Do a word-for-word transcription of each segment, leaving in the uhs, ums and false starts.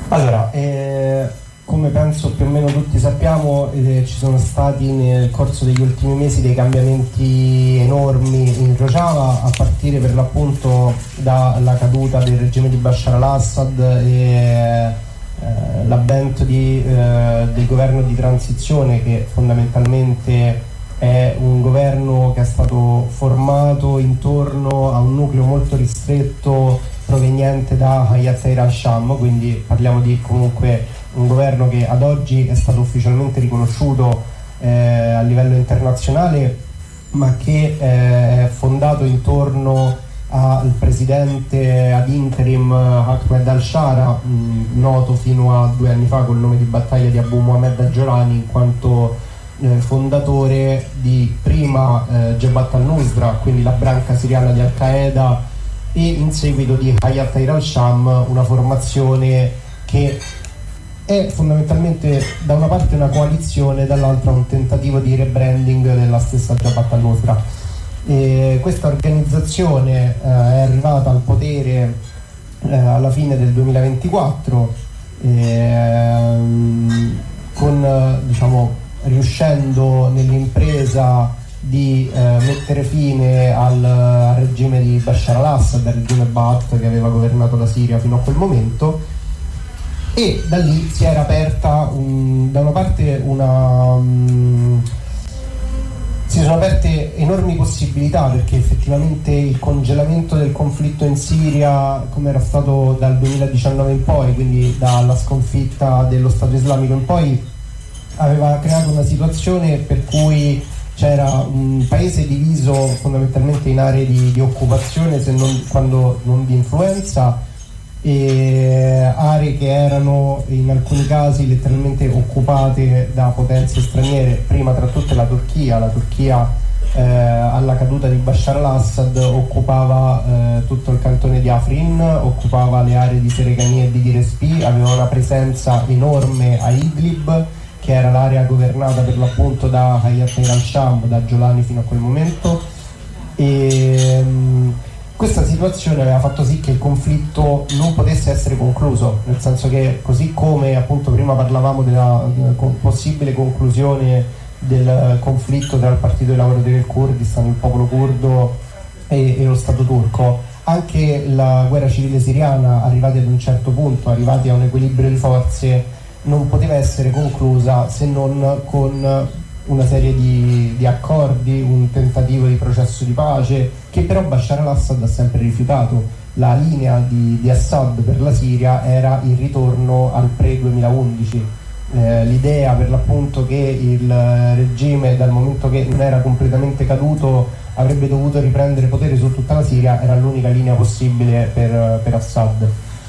Allora, eh, come penso più o meno tutti sappiamo, eh, ci sono stati nel corso degli ultimi mesi dei cambiamenti enormi in Rojava, a partire per l'appunto dalla caduta del regime di Bashar al-Assad e eh, l'avvento di, eh, del governo di transizione, che fondamentalmente è un governo che è stato formato intorno a un nucleo molto ristretto proveniente da Hayat Tahrir al-Sham, quindi parliamo di comunque un governo che ad oggi è stato ufficialmente riconosciuto eh, a livello internazionale, ma che eh, è fondato intorno al presidente ad interim Ahmed al-Shara, mh, noto fino a due anni fa col nome di battaglia di Abu Muhammad al-Jolani, in quanto eh, fondatore di prima eh, Jabhat al-Nusra, quindi la branca siriana di Al-Qaeda, e in seguito di Hayat Tahrir al-Sham, una formazione che è fondamentalmente da una parte una coalizione, dall'altra un tentativo di rebranding della stessa Jabhat al-Nusra. E questa organizzazione eh, è arrivata al potere eh, alla fine del duemilaventiquattro, eh, con, diciamo, riuscendo nell'impresa di eh, mettere fine al, al regime di Bashar al-Assad, al regime Ba'ath che aveva governato la Siria fino a quel momento, e da lì si era aperta un, da una parte una um, si sono aperte enormi possibilità, perché effettivamente il congelamento del conflitto in Siria, come era stato dal duemiladiciannove in poi, quindi dalla sconfitta dello Stato islamico in poi, aveva creato una situazione per cui c'era un paese diviso fondamentalmente in aree di, di occupazione, se non, quando non di influenza, e aree che erano in alcuni casi letteralmente occupate da potenze straniere, prima tra tutte la Turchia. La Turchia eh, alla caduta di Bashar al-Assad occupava eh, tutto il cantone di Afrin, occupava le aree di Seregani e di Girespi, aveva una presenza enorme a Idlib, che era l'area governata per l'appunto da Hayat Tahrir al-Sham, da Jolani fino a quel momento, e um, questa situazione aveva fatto sì che il conflitto non potesse essere concluso, nel senso che, così come appunto prima parlavamo della, della possibile conclusione del conflitto tra il partito dei lavoratori del Kurdistan, il popolo curdo e, e lo Stato turco, anche la guerra civile siriana, arrivati ad un certo punto, arrivati a un equilibrio di forze, non poteva essere conclusa se non con una serie di, di accordi, un tentativo di processo di pace, che però Bashar al-Assad ha sempre rifiutato. La linea di, di Assad per la Siria era il ritorno al pre-duemilaundici, eh, l'idea per l'appunto che il regime, dal momento che non era completamente caduto, avrebbe dovuto riprendere potere su tutta la Siria, era l'unica linea possibile per, per Assad.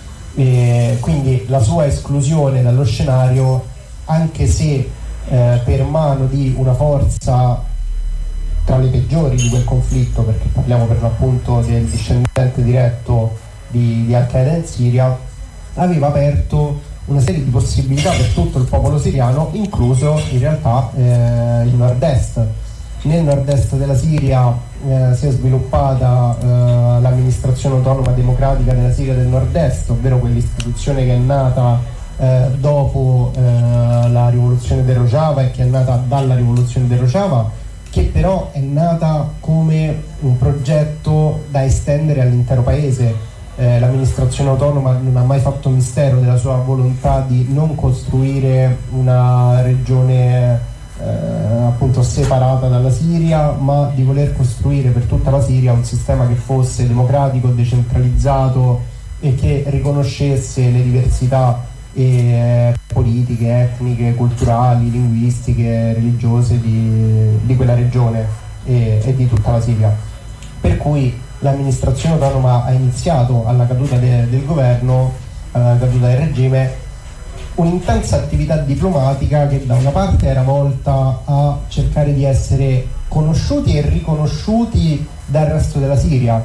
E quindi la sua esclusione dallo scenario, anche se eh, per mano di una forza tra le peggiori di quel conflitto, perché parliamo per l'appunto del discendente diretto di, di Al-Qaeda in Siria, aveva aperto una serie di possibilità per tutto il popolo siriano, incluso in realtà eh, il nord-est. Nel nord-est della Siria eh, si è sviluppata eh, l'amministrazione autonoma democratica della Siria del nord-est, ovvero quell'istituzione che è nata eh, dopo eh, la rivoluzione di Rojava e che è nata dalla rivoluzione di Rojava, che però è nata come un progetto da estendere all'intero paese. Eh, l'amministrazione autonoma non ha mai fatto mistero della sua volontà di non costruire una regione Eh, appunto separata dalla Siria, ma di voler costruire per tutta la Siria un sistema che fosse democratico, decentralizzato e che riconoscesse le diversità eh, politiche, etniche, culturali, linguistiche, religiose di, di quella regione e, e di tutta la Siria. Per cui l'amministrazione autonoma ha iniziato alla caduta de, del governo, alla caduta del regime, un'intensa attività diplomatica che da una parte era volta a cercare di essere conosciuti e riconosciuti dal resto della Siria,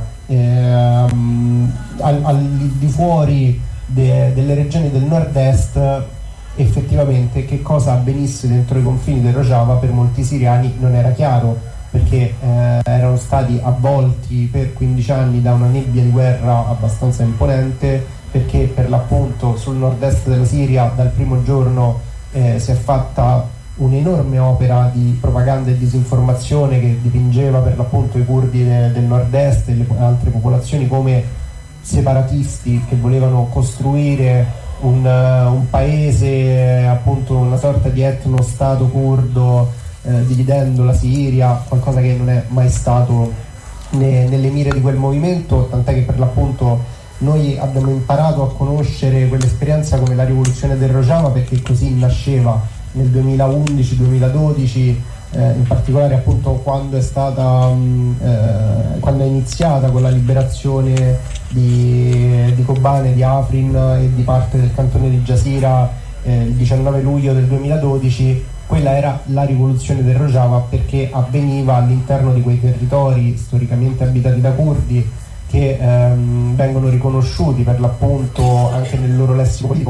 ehm, al, al di fuori de, delle regioni del nord-est. Effettivamente che cosa avvenisse dentro i confini del Rojava per molti siriani non era chiaro, perché eh, erano stati avvolti per quindici anni da una nebbia di guerra abbastanza imponente, perché per l'appunto sul nord-est della Siria dal primo giorno eh, si è fatta un'enorme opera di propaganda e disinformazione che dipingeva per l'appunto i curdi de, del nord-est e le altre popolazioni come separatisti che volevano costruire un, un paese, appunto una sorta di etno-stato curdo, eh, dividendo la Siria, qualcosa che non è mai stato ne, nelle mire di quel movimento, tant'è che per l'appunto noi abbiamo imparato a conoscere quell'esperienza come la rivoluzione del Rojava, perché così nasceva nel duemilaundici duemiladodici, eh, in particolare appunto quando è stata mh, eh, quando è iniziata con la liberazione di, di Kobane, di Afrin e di parte del cantone di Jazeera eh, il diciannove luglio del duemiladodici. Quella era la rivoluzione del Rojava perché avveniva all'interno di quei territori storicamente abitati da curdi che ehm, vengono riconosciuti per l'appunto anche nel loro lessico politico